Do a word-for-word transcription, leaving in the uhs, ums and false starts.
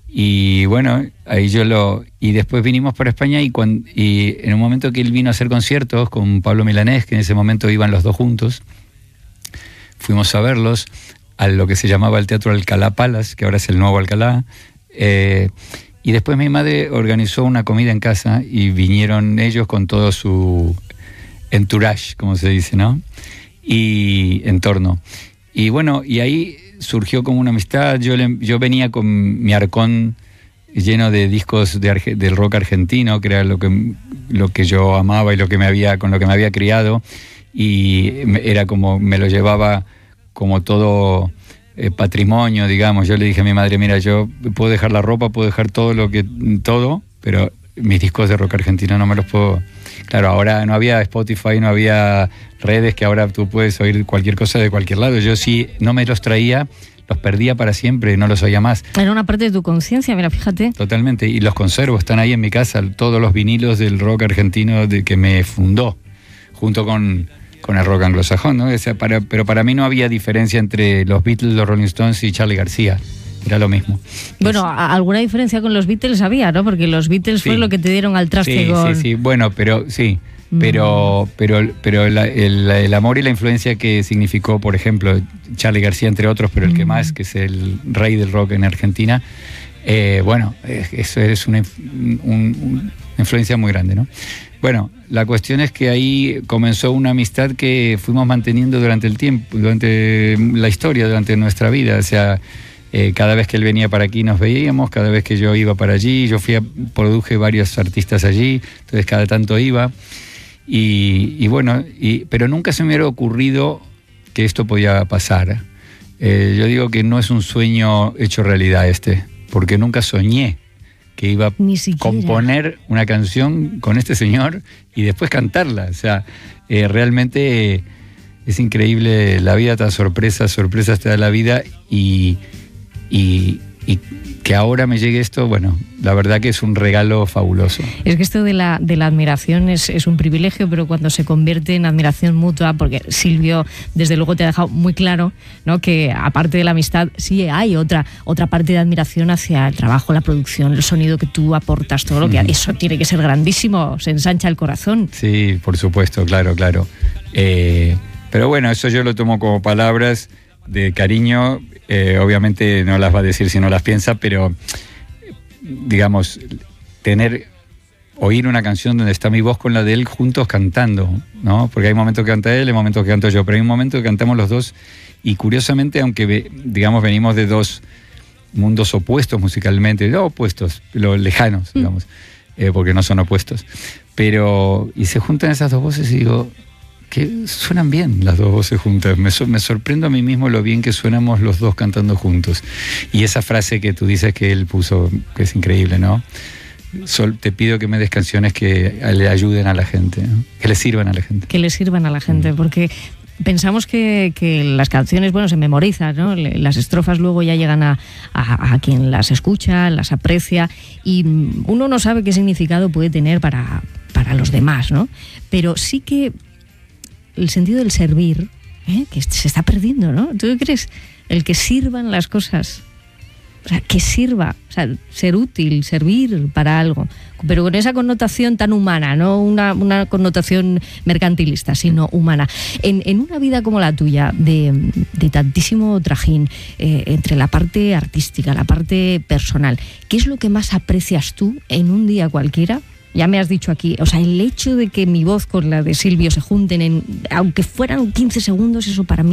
Y bueno, ahí yo lo... Y después vinimos para España y, cuando, y en un momento que él vino a hacer conciertos con Pablo Milanés, que en ese momento iban los dos juntos, fuimos a verlos a lo que se llamaba el Teatro Alcalá Palace, que ahora es el nuevo Alcalá. Eh, y después mi madre organizó una comida en casa y vinieron ellos con todo su entourage, como se dice, ¿no? Y entorno. Y bueno, y ahí surgió como una amistad. Yo, le, yo venía con mi arcón lleno de discos de Arge, del rock argentino, que era lo que, lo que yo amaba y lo que me había, con lo que me había criado. Y era como, me lo llevaba como todo eh, patrimonio, digamos. Yo le dije a mi madre, mira, yo puedo dejar la ropa, puedo dejar todo lo que, todo, pero mis discos de rock argentino no me los puedo... Claro, ahora no había Spotify, no había redes que ahora tú puedes oír cualquier cosa de cualquier lado. Yo sí no me los traía, los perdía para siempre, no los oía más. Era una parte de tu conciencia, mira, fíjate. Totalmente, y los conservo, están ahí en mi casa, todos los vinilos del rock argentino de que me fundó, junto con, con el rock anglosajón, ¿no? O sea, para, pero para mí no había diferencia entre los Beatles, los Rolling Stones y Charly García. Era lo mismo. Bueno, alguna diferencia con los Beatles había, ¿no? Porque los Beatles sí. fue lo que te dieron al traste sí, con... Sí, sí, bueno, pero sí, mm. pero pero pero la, el, el amor y la influencia que significó, por ejemplo, Charly García, entre otros, pero el mm. que más, que es el rey del rock en Argentina, eh, bueno, eso es una, un, una influencia muy grande, ¿no? Bueno, la cuestión es que ahí comenzó una amistad que fuimos manteniendo durante el tiempo, durante la historia, durante nuestra vida, o sea... Eh, cada vez que él venía para aquí nos veíamos, cada vez que yo iba para allí, yo fui a, produje varios artistas allí, entonces cada tanto iba, y, y bueno, y, pero nunca se me hubiera ocurrido que esto podía pasar. Eh, yo digo que no es un sueño hecho realidad este, porque nunca soñé que iba a componer una canción con este señor y después cantarla, o sea, eh, realmente es increíble, la vida te da sorpresas, sorpresas te da la vida, y Y, y que ahora me llegue esto, bueno, la verdad que es un regalo fabuloso. Es que esto de la, de la admiración es, es un privilegio, pero cuando se convierte en admiración mutua, porque Silvio desde luego te ha dejado muy claro, ¿no?, que aparte de la amistad sí hay otra, otra parte de admiración hacia el trabajo, la producción, el sonido que tú aportas, todo lo que... Mm. Eso tiene que ser grandísimo, se ensancha el corazón. Sí, por supuesto, claro, claro. Eh, pero bueno, eso yo lo tomo como palabras de cariño. Eh, obviamente no las va a decir si no las piensa, pero digamos, tener, oír una canción donde está mi voz con la de él juntos cantando, ¿no? Porque hay momentos que canta él, hay momentos que canto yo, pero hay un momento que cantamos los dos, y curiosamente, aunque digamos venimos de dos mundos opuestos musicalmente, no opuestos, pero lejanos, digamos, eh, porque no son opuestos, pero y se juntan esas dos voces y digo, que suenan bien las dos voces juntas. Me, so, me sorprendo a mí mismo lo bien que suenamos los dos cantando juntos. Y esa frase que tú dices que él puso, que es increíble, ¿no? Sol, te pido que me des canciones que le ayuden a la gente, ¿no? Que le sirvan a la gente. Que le sirvan a la gente, porque pensamos que, que las canciones, bueno, se memorizan, ¿no? Las estrofas luego ya llegan a, a, a quien las escucha, las aprecia, y uno no sabe qué significado puede tener para, para los demás, ¿no? Pero sí que el sentido del servir, ¿eh?, que se está perdiendo, ¿no? ¿Tú qué crees? El que sirvan las cosas, o sea, que sirva, o sea, ser útil, servir para algo, pero con esa connotación tan humana, no una, una connotación mercantilista, sino humana. En, en una vida como la tuya, de, de tantísimo trajín, eh, entre la parte artística, la parte personal, ¿qué es lo que más aprecias tú en un día cualquiera? Ya me has dicho aquí, o sea, el hecho de que mi voz con la de Silvio se junten, en, aunque fueran quince segundos, eso para mí